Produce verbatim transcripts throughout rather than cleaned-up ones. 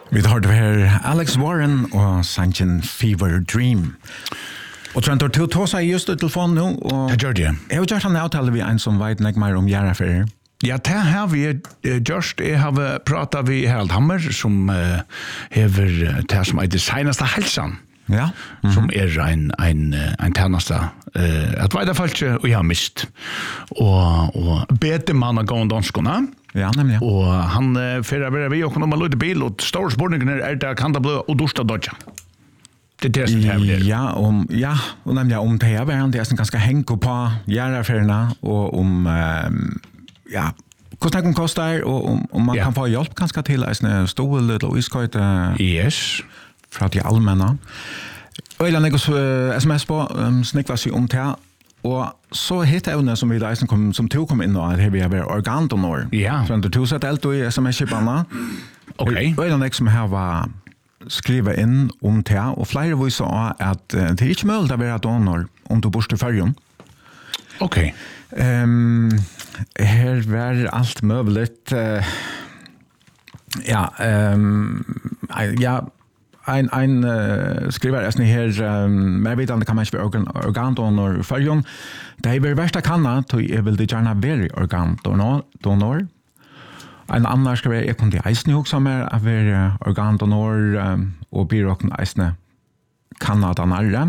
Vi har det här Alex Warren och Sanchin Fever Dream. Och Trent har till ta sig just i telefon nu och Det gör det. Jag har gjort en avtal vi en som vet mycket mer om Järafär. Ja, det har vi gjort. Jeg har pratat med Harald Hammer som uh, hever det som er det senaste hälsan. Ja. Mm-hmm. Som er en, en, en tjeneste. Uh, at veida folk og jeg har mist. Og, og bete man av gående danskene. Ja, nemlig. Og han uh, fyrir være vi og om man løyde bil, og store spørningen er det kan det bli og dorsta dodja. Det är det som händer. Ja, om ja, och nämligen om det här är det är ganska hänko på Järafärna och om um, ja, kostar det kostar och om, om man ja. kan få hjälp ganska till en stol eller iskøyte. Yes. Fra de allmänna. Och jag lägger så sms på um, snickva sig om det. Och så heter evne som vi där som kom som tog kom in och här vi har organdonor. Ja. Så det tog så helt då i sms-chiparna. Okej. Och jag lägger som här var skriva in om det och flera vi sa att uh, det är inte möjligt att vara donor om du bor i Färjön. Okej. Ehm um, här var allt möjligt uh, ja ehm um, ja ein ein uh, skriver är ni här um, mer vet kan man inte organ organdonor Färjön. Det är väl värsta kanna till jag vill det gärna vara organdonor donor. En annan ska jag kunde eisne också mer av er organdonor um, och byråken eisne Kanada närre.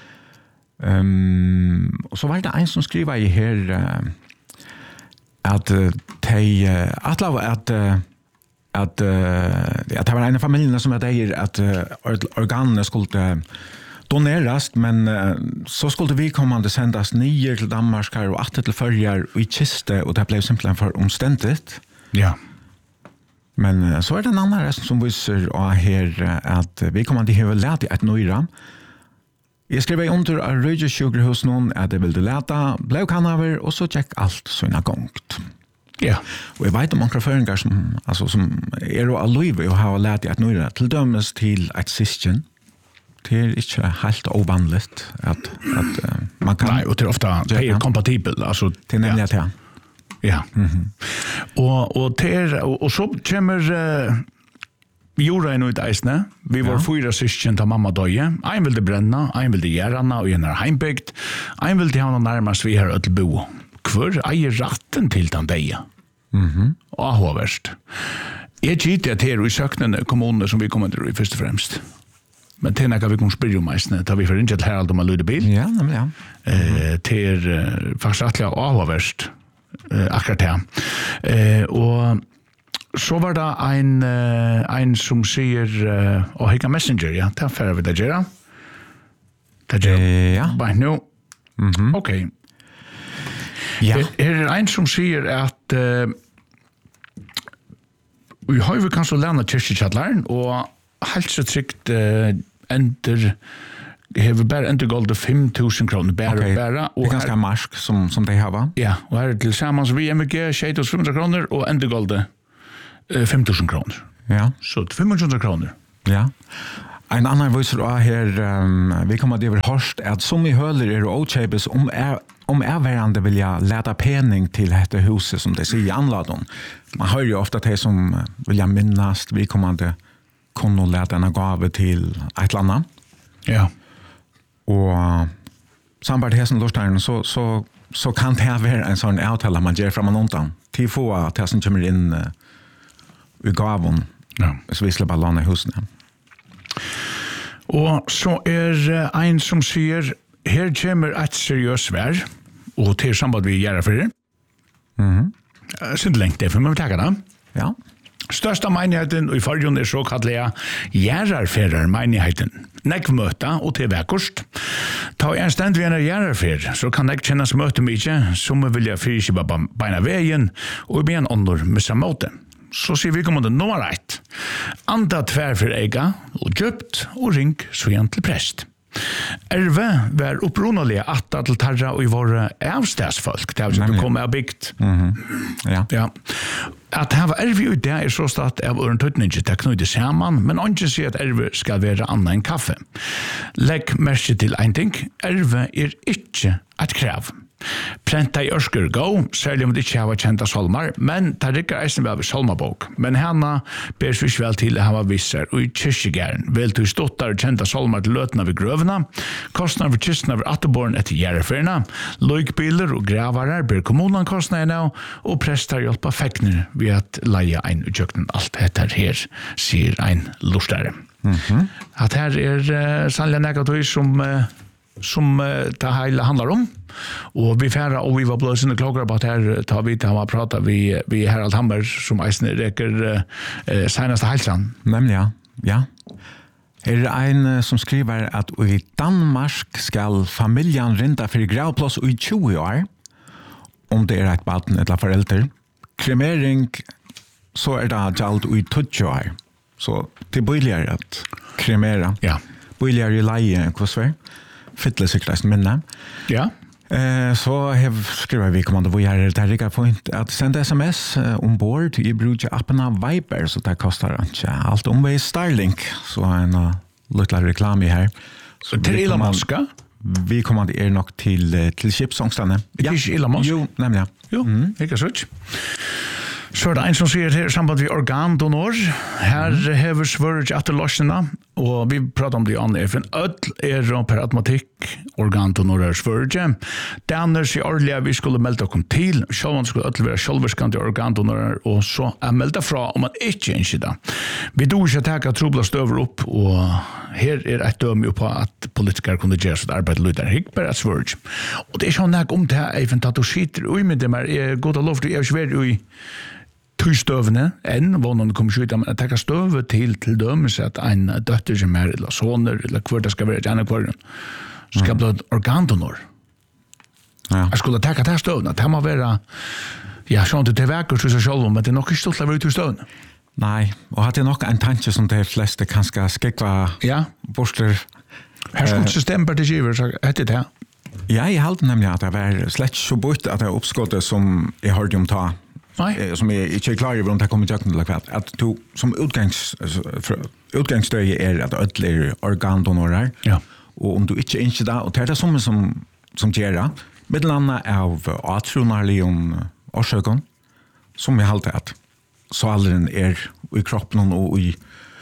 Um, och så var det en som skriver i här uh, att uh, de uh, att att uh, att uh, att det var en familj som hade att uh, organen skulle doneras men uh, så skulle vi kommande sändas nio till Danmark och åtta till Färjör och i kiste och det blev simpelthen för omständigt. Ja. Men så är det en annan rest som visar och här att vi kommer att ha lärt ett nöjra. Jag skrev under att röja sjukhus någon att det ville läta, blev kanaver och så check allt såna gångt. Ja. Och jag vet om många föringar som, alltså, som är och alliv och har lärt ett nöjra till dömes till ett system. Det är inte helt ovanligt att, att uh, man kan... Nej, och det är ofta det är kompatibel. Alltså, till nämligen ja. det. Ja. Mm-hmm. Og, og, ter, og, og så kommer uh, jorda inn ut eisne. Vi var ja. fyra syskjen til mamma døye. Ein ville brenna, ein ville gjerana, og en er heimbygd. Ein ville ha noe nærmest vi har ødelbo. Hvor eier ratten til den døye? Mm-hmm. Og ahoverst. Jeg kitter at her i søknene kommuner som vi kommer til i først og fremst. Men det er noe vi kan spørre om eisne. Da vi får ikke til Herald om å lyde bil. Ja, nemlig ja. Mm-hmm. Uh, det er uh, faktisk rettelig ahoverst. Uh, akkurat det. Uh, og så var det en, uh, en som sier uh, å hekka messenger, ja, det er ferdig vi det gjør. Det gjør uh, ja. Bare nå. Mm-hmm. Ok. Ja. Her er en som sier at uh, vi har jo kanskje lærne kyrkjekjalleren, og helt så trygt uh, ender hever bare endegoldet fem tusen kroner bare okay. bare. Det er ganske marsk som, som de har. Ja, og her er til sammen vi M G tjei tusen fem hundre kroner og endegoldet uh, fem tusen kroner. Ja. Så fem hundre kroner. Ja. En annan viser også her, um, vi kommer til å være hørst, at som i høler er og åkjøpes om er om erværende vil jeg lete pening til dette huset, som de sier i anladen. Man hører jo ofte til som vil jeg minnast, vi kommer til å kunne lete en gave til et eller annet. Ja. Og sambart hessen lortaren så, så, så kan det være en sånn avtale man gjør fra man undan til få at det som kommer inn uh, i gaven ja. Så vi slipper låne husene. Og så er uh, en som sier her kommer et seriøst vær og til samband vi gjør for det. Mhm. Uh, Sint lengt det, for man vil takke det. Ja. Størsta menigheten i Färjön er så kallega Järarferrar menigheten. Nekv møta og til vekkost. Ta en stand vi en Järarfer, så kan nekv kjennes møte mykje, som vilja fyrkjipa beina veien, og i ben ånder missa måte. Så sier vi kommande nummer ett. Anda tverfer eiga, og kjøpt, og ring så igjen til prest. Erve var upprunalige atta til tarra og i våre avstedsfolk. Det har ikke kommet av bygd. Mm-hmm. Ja. Ja. At det var erve ut det er så stått av øren tøytning ikke knøyde sammen, men ikke sier at erve skal være annet enn kaffe. Legg merke til en ting. Erve er ikke et krav. Prenta i Ørsker Go, særlig om det ikke har kjent av solmar, men det rikker eisen vel ved solmabok. Men henne ber svis vel til å ha visser, og i kyrkjegæren vel til ståttar kjent av solmar til løtene ved grøvene, kostnader for kyrkjene ved atterborn etter gjerreferene, løykbiler og gravarer ber kommunen kostnadene, og prester hjelper fekner ved at leie ein utkjøkken alt dette her, sier ein lustare. Mm-hmm. At her er uh, sannlig negativ som uh, som uh, det hele handler om. Og vi færre, og vi var blå sine klokker på at her tar vi til å prate vi, vi Harald Hammer, som eisen reker uh, uh, seneste helsen. Nemlig, ja. ja. Er det en uh, som skriver at i Danmark skal familien rinda for gravplass i tjue år, om det er et baden eller foreldre. Kremering, så er det gjald i tjue år. Så det er billigere at kremera. Ja. Billigere i leie, hva svar? Fytle sikkerhets minne. Ja. Eh, så har skriver vi kommande hvor jeg er der ikke point at sende sms eh, ombord i bruker appen av Viber, så det koster ikke alt omvei Starlink. Så en uh, liten reklame her. Så til Elon Musk? Vi kommer er nok til, til Kipsångstene. Ja. Ikke Elon Musk? Jo, nemlig. Jo, mm. ikke så ikke. Så er det en som sier her samband med organdonor. Her mm. hever svøret etter løsene, og vi prater om det i andre F N. Ødel er per automatikk organdonorer svøret. Danner sier ordentlig at vi skulle melde oss til. Selv skulle ødel være selvverskende organdonorer, og så er meldet fra om man ikke ønsker det. Vi do ikke takke trobla støver opp, og her er et døme på at politikere kunne gjøre sitt arbeid lyder. Ikke bare et svøret. Og det er sånn jeg om det her, Eifen, at du sitter ui med dem her. Jeg går til lov til, jeg er svært ui tog støvene, enn vånen kommer ikke ut, men jeg tenker støve til til dømes at en døtter som er, eller soner, eller hver det skal være, gjerne hver, så skal bli organdonor. Ja. Jeg skulle tenke til støvene, det må være, ja, sånn til til vekker til seg selv, men det er nok ikke stått til å være til støvene. Nei, og hadde nok en tanke som de fleste kanskje skikva ja. borster. Her skulle uh, systemet bare til giver, så etter det. Ja, jeg halte nemlig at det var slett så bort at det er oppskottet som jeg hørte om ta. Nei. Som jeg ikke er klar over om det kommer til å gjøre det, at du som utgangs, utgangsstøye er at alle er organdonorer, ja. og om du ikke ønsker det, og det er det som, som, som gjør det, middelandet av atronarlig om årsøken, som jeg halte at salen er i kroppen og i,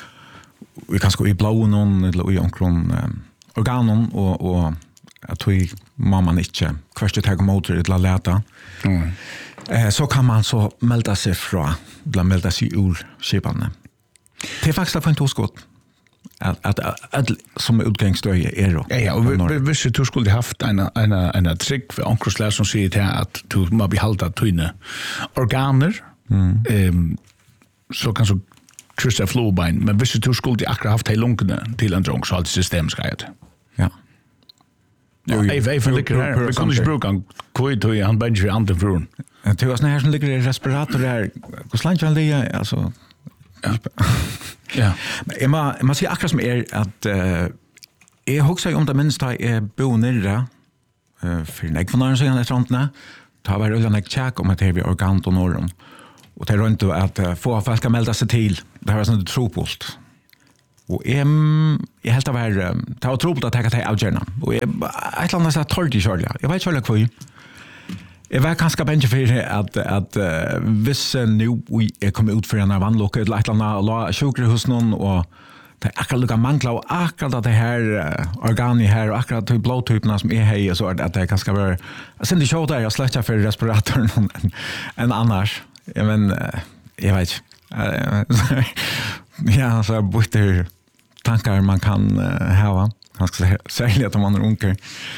i kanskje i blåen eller i omkron um, organen, og, og at vi må man ikke hverst ta motor eller leta. Mm. Eh, så kan man så melda sig fra, eller melda sig ur kipane. Det er faktisk det for en toskott. At, at, at, at som utgangsstøye er jo. Ja, ja, og hvis du skulle haft en, en, en trygg for ankerslær som sier til at du må behalda tøyne organer, mm. um, så kan så kryssa flåbein, men hvis du skulle akkurat haft hei lungene til en drong, så hadde systemet skal gjøre det. Ja. Ja, jeg vet ikke her, vi kunne ikke bruke han kvitt, han bare ikke andre fruen. Det var sånne her som ligger i respirator her, hvor slant han det er, altså... Ja. Ja. Jeg må, jeg må si akkurat som er at uh, jeg husker om det minst da jeg bor nere, uh, for jeg for noen siden etter håndene, da var det ikke tjekk om at jeg var organdonoren, og det er rundt at uh, få folk skal melde seg til, det var sånn tropolt. Og jeg, jeg helt av her, det var tropolt at jeg kan ta avgjørende, og jeg, et eller annet sa tårlig kjørlig, jeg vet kjørlig hvor. Jeg var ganske bensje for at, at uh, hvis uh, nå jeg kom ut for en vannlukke eller et eller annet, og la sjukere hos noen, og det er akkurat lukket mangler, og akkurat det her uh, organi her, og akkurat de blåtypene som er her, så er det at det er ganske bare, jeg synes ikke der, jeg sletter for respiratoren enn en annars. Jeg men, uh, jeg vet ikke. Uh, ja, så er det tankar man kan uh, hava, ganske særlig at man er unker.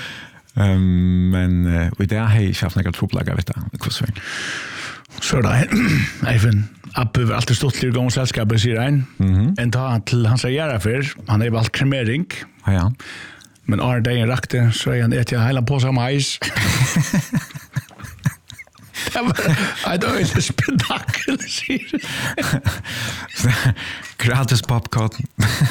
Um, men uh, i det har jeg ikke haft noen troplager, vet du. Så er det, Eifen, Abbe var alltid stått til å gå om selskapet, sier han. Mm-hmm. En dag til hans gjeraffær, han er valgt kremering. Ja, ja. Men når dagen rakte, så er han etter hele på seg mais. Det var et øyne spektakel, sier han. Gratis popcorn.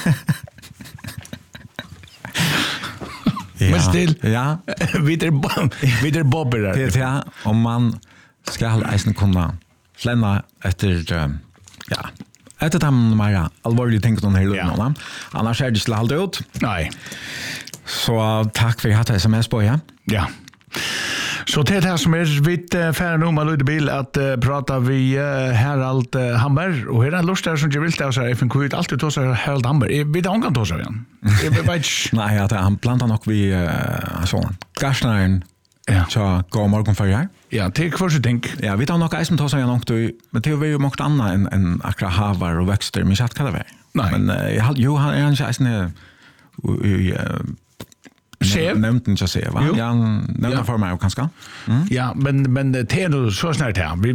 Ja. Men still, ja. videre bobber her. Det er det, om man skal eisen kunne slenne etter, ja, etter de mer alvorlige tingene her i løpene. Ja. Annars er det ikke holdt ut. Nei. Så takk for at jeg har hatt sms på, ja. Ja. Så det här som är vitt uh, färre nu med Lydde Bil att uh, prata vi uh, Harald uh, Hamberg och här är en lust där som jag vill ta så här F N K ut alltid ta så här Harald Hamberg. Jag vet inte om ta så igen. Jag vet Nej, att han plantar nog vi uh, sån. Garsnaren. Ja. Så går morgon för jag. Ja, det är kvart så tänk. Ja, vi tar nog eisen ta så igen också men det är ju mycket annat än än akra havar och växter men jag kan det väl. Men uh, jo han är inte eisen uh, Chef nämnt inte se va? Ja, nämnt ja. För mig kanske. Mm. Ja, men men det är nog så snart här. Vi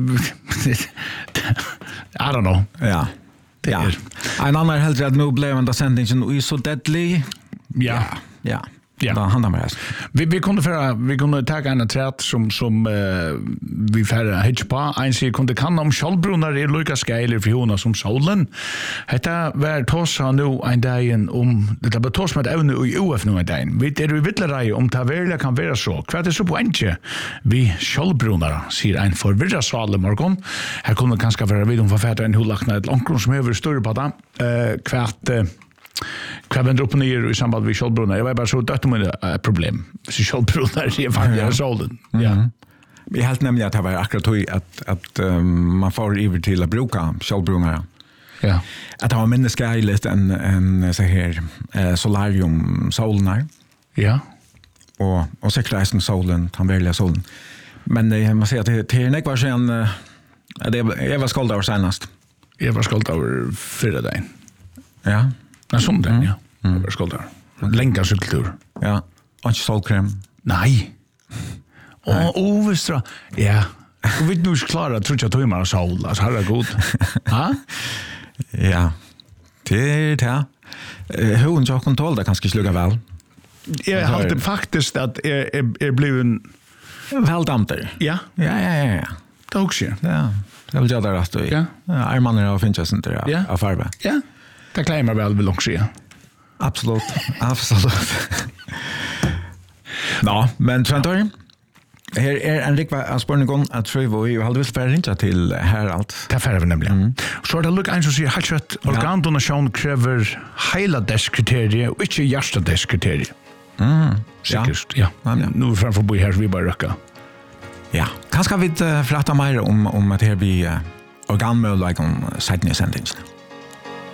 I don't know. Ja. Ja. En annan helt rätt nu blev den sändningen är så deadly. Ja. Ja. Ja, då handlar det. Vi vi kunde för vi kunde ta en trätt som som uh, vi färra hitch på en sig kunde kan om Skjoldbrunnar är Lucas Geiler för hona som solen. Detta var tossa nu en dag om det var toss med ävne i U F nu en dag. Vi det vi vittlerai om ta verkligen kan vara så. Kvart är så poängje. Vi Skjoldbrunnar ser en förvirrad sval morgon. Här kunde kanske vara vid om författa en hullakna ett långt som över större på det. Eh kvart uh, Kvaven upp ner i samband med Skjoldbrunnar. Jag var bara så dött om ett problem. Så Skjoldbrunnar är fan jag sålden. Ja. Vi helt nämligen att det var akkurat att att um, man får över till att bruka Skjoldbrunnar. Ja. Att ha minne skyligt en en så här eh, solarium solar. Ja. Och och sekreisen solen, han välja solen. Men det man ser att det är inte var sen uh, det jag var skuld över senast. Jag var skuld över förra dagen. Ja. Ja, som den, ja. Mm. Jag ska där. Länka cykeltur. Ja. Och inte solkrem. Nej. Och ovestra. Ja. Och vet nu klara tror jag timmar sol. Alltså har det god. Ha? Ja. Det är det. Hon jag kontroll där kanske sluga väl. Jag har det faktiskt att är är blev en väldamter. Ja. Ja, ja, ja, ja. Det också. Ja. Det vill jag där rätt då. Ja. Armarna och finns inte där. Av farbe. Ja. Det klarar man väl väl också, ja. Absolut, absolut. Ja, men Trantor, här är en riktig spårning att tror vi hade väl färdigt inte till Harald. Det färdigt vi nämligen. Mm. Så det look en så säger halvkött organdonation kräver hela deskriterier och inte hjärsta deskriterier. Mm. Säkert, ja. ja. ja. Nu framför bo här vi bara röka. Ja, kanske vi uh, prata mer om om att det här blir uh, organmöjlighet om sättning i sändningen.